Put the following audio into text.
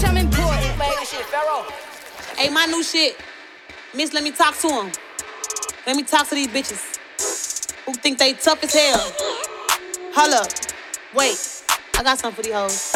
bitch, I'm important. Hey, my new shit. Miss, let me talk to him. Let me talk to these bitches who think they tough as hell. Hold up. Wait. I got something for these hoes.